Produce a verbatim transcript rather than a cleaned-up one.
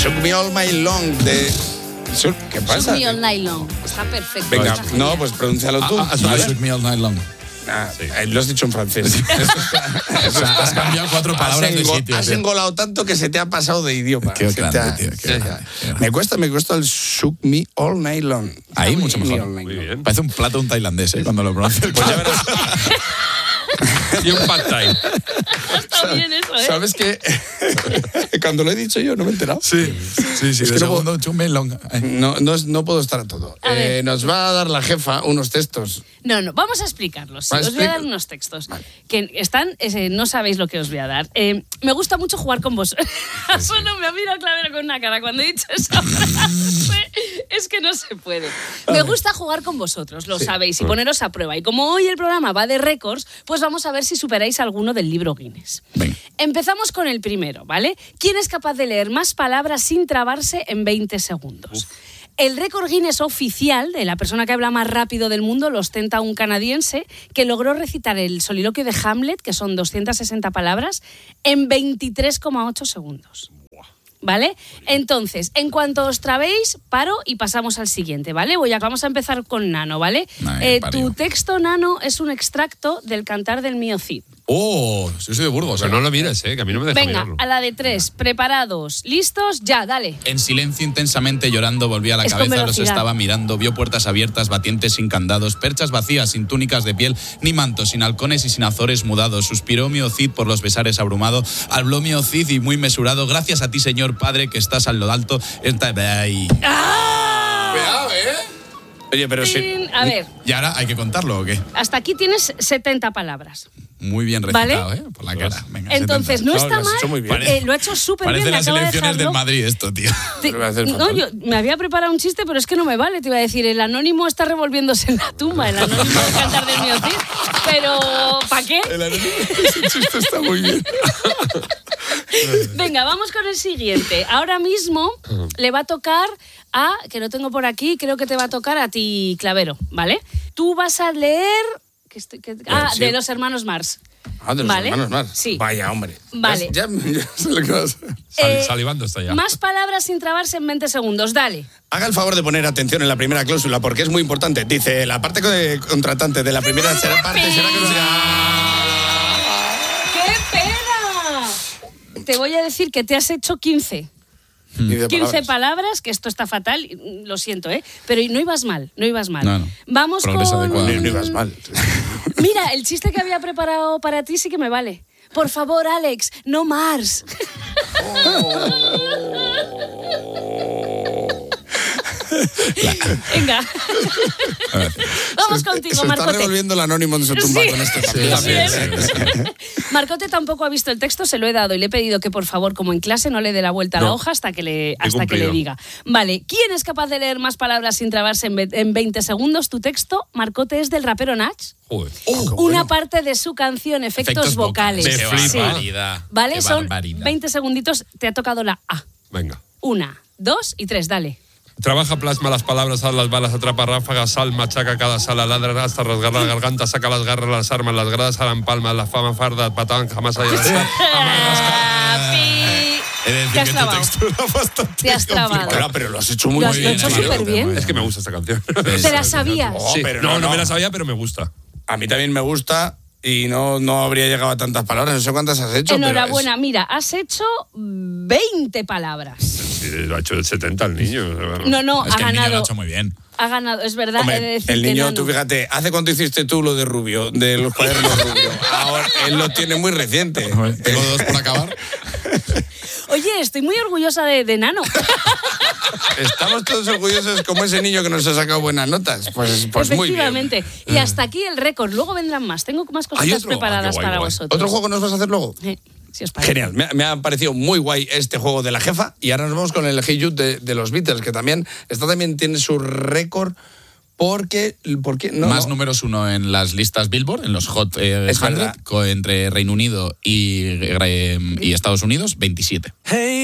Shook Me All Night Long de... ¿Qué pasa? Shook Me All Night Long. Está perfecto. Venga, está no, pues pronúncialo tú. Ah, ah, ¿Vale? Shook Me All Night Long. Ah, sí. Lo has dicho en francés. Eso está, eso O sea, está. has cambiado cuatro palabras has de engo- sitio. Has tío. engolado tanto que se te ha pasado de idioma. Qué Se te grande, ha- tío, qué se te ha- grande, qué grande. Me cuesta, me cuesta el Shook Me All Night Long. Ahí Está mucho muy mejor. bien, all night Muy long. bien. Parece un plato de un tailandés, ¿eh? Cuando lo pronuncia. Pues ya verás. Y un pad thai. Está bien eso, ¿eh? ¿Sabes qué? Cuando lo he dicho yo no me he enterado. Sí, sí, sí. Es de que no segundo, Shook Me Long. Ay. No, no, es- no puedo estar a todo. A ver. Eh, nos va a dar la jefa unos textos. No, no, vamos a explicarlos. Sí, Va, os voy a dar explica. unos textos que están, eh, no sabéis lo que os voy a dar. Eh, me gusta mucho jugar con vosotros. Solo me ha mirado Clavero con una cara cuando he dicho esa frase. Es que no se puede. Me gusta jugar con vosotros, lo sabéis, y poneros a prueba. Y como hoy el programa va de récords, pues vamos a ver si superáis alguno del libro Guinness. Venga. Empezamos con el primero, ¿vale? ¿Quién es capaz de leer más palabras sin trabarse en veinte segundos? El récord Guinness oficial de la persona que habla más rápido del mundo lo ostenta un canadiense que logró recitar el soliloquio de Hamlet, que son doscientas sesenta palabras, en veintitrés coma ocho segundos. ¿Vale? Entonces, en cuanto os trabéis, paro y pasamos al siguiente, ¿vale? Voy a, vamos a empezar con Nano, ¿vale? Ay, Eh, parió. tu texto, Nano, es un extracto del Cantar del mío Cid. Oh, yo soy de Burgos. Pero ¿eh? no lo mires, ¿eh? Que a mí no me deja Venga, mirarlo. a la de tres. Preparados, listos, ya, dale. En silencio intensamente llorando volvía a la Es con cabeza, los velocidad. estaba mirando, vio puertas abiertas, batientes sin candados, perchas vacías, sin túnicas de piel, ni mantos, sin halcones y sin azores mudados. Suspiró mi Cid por los besares abrumado, habló mi Cid y muy mesurado, gracias a ti, Señor Padre, que estás al lo alto. Esta... Ay. Cuidado, ¿eh? Oye, pero sí. Tin. A ver, ¿Y ahora hay que contarlo o qué? hasta aquí tienes setenta palabras. Muy bien ¿Vale? recitado, ¿eh? Por la cara. Venga, Entonces, setenta. no No, está lo has hecho mal. muy bien. Eh, lo ha hecho súper bien. Parece me las acabo de elecciones del dejarlo. Madrid esto, tío. Te- Lo voy a hacer no, fatal. yo me había preparado un chiste, pero es que no me vale. Te iba a decir, el anónimo está revolviéndose en la tumba, el anónimo del Cantar del mío Cid. Pero, ¿para qué? El anónimo, ese chiste está muy bien. Venga, vamos con el siguiente. Ahora mismo le va a tocar a, que lo tengo por aquí, creo que te va a tocar a ti, Clavero, ¿vale? Tú vas a leer... que estoy- que- ah, sí. de los hermanos Mars. Ah, de los ¿Vale? hermanos más. Sí. Vaya, hombre. Vale. Ya, ya- ya sé lo que vas a hacer. Sal- Eh, salivando está ya. Más palabras sin trabarse en veinte segundos, dale. Haga el favor de poner atención en la primera cláusula porque es muy importante. Dice, la parte de contratante de la primera será parte será ¡Qué pena! Te voy a decir que te has hecho quince. Dice quince palabras. palabras, que esto está fatal, lo siento, ¿eh? Pero no ibas mal, no ibas mal. No, no. Vamos Progreso con... adecuado. No, no ibas mal. Mira, el chiste que había preparado para ti sí que me vale. Por favor, Alex, no Mars. Venga. Vamos contigo, Se está Marcote. revolviendo el anónimo en su tumba Sí. con esto. Sí, también. también. Marcote tampoco ha visto el texto, se lo he dado y le he pedido que por favor, como en clase, no le dé la vuelta a la No. hoja hasta que le, hasta que le cumplido. diga. Vale, ¿quién es capaz de leer más palabras sin trabarse en, ve- en veinte segundos? Tu texto, Marcote, es del rapero Nach. Joder. Una parte de su canción, efectos, Efectos vocales. vocales. Me Qué flipa. barbaridad. Vale, Qué son barbaridad. veinte segunditos, te ha tocado la A. Venga. Una, dos y tres, dale. Trabaja, plasma las palabras, haz las balas, atrapa ráfagas, sal, machaca cada sala, ladra hasta rasgar la garganta, saca las garras, las armas, las gradas, harán palmas, la fama farda, patán, jamás haya Ah, pi. He de decir Te has que tu trabado. texto era bastante Te has trabado. complicado. Bueno, pero lo has hecho muy Lo has bien. hecho tío. súper bien. Es que me gusta esta canción. ¿Te la sabías? Oh, Sí. pero no, no, no, no. me la sabía, pero me gusta. A mí también me gusta y no, no habría llegado a tantas palabras. No sé cuántas has hecho. pero Enhorabuena, mira, has hecho veinte palabras. Sí, lo ha hecho el setenta el niño. No, no, Es ha que el niño lo ha ganado. hecho muy bien. Ha ganado, es verdad. es- Hombre, he de decir el que niño, Nano. tú fíjate, ¿hace cuánto hiciste tú lo de Rubio, de los cuadernos Rubio? Ahora, él lo tiene muy reciente. Tengo dos por acabar. Oye, estoy muy orgullosa de, de Nano. Estamos todos orgullosos como ese niño que nos ha sacado buenas notas. Pues, pues muy bien. Efectivamente. Y hasta aquí el récord. Luego vendrán más. Tengo más ¿Hay cositas otro? preparadas Ah, qué guay, para guay. vosotros. ¿Otro juego nos vas a hacer luego? Eh, si os parece. Genial, me, me ha parecido muy guay este juego de la jefa y ahora nos vamos con el Hey Jude de, de los Beatles, que también, esta también tiene su récord porque... ¿por qué? No, Más no. números uno en las listas Billboard, en los Hot eh, Es cien, verdad. co- entre Reino Unido y, eh, y Estados Unidos, veintisiete.